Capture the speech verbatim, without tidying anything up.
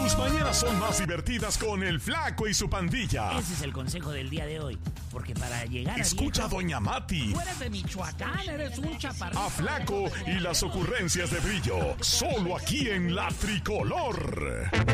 Tus mañanas son más divertidas con el Flaco y su pandilla. Ese es el consejo del día de hoy. Porque para llegar a Escucha viejo, a Doña Mati. tú eres de Michoacán, eres un chaparrito. A Flaco y las ocurrencias de Brillo. Solo aquí en La Tricolor.